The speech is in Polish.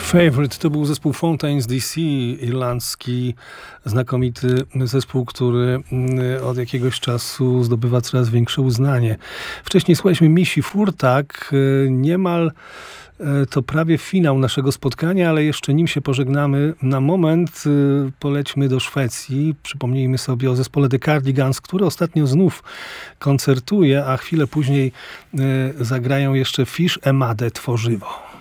Favorite to był zespół Fountains DC, irlandzki, znakomity zespół, który od jakiegoś czasu zdobywa coraz większe uznanie. Wcześniej słuchaliśmy Misi Furtak, niemal to prawie finał naszego spotkania, ale jeszcze nim się pożegnamy, na moment polećmy do Szwecji. Przypomnijmy sobie o zespole The Cardigans, który ostatnio znów koncertuje, a chwilę później zagrają jeszcze Fish Emade Tworzywo.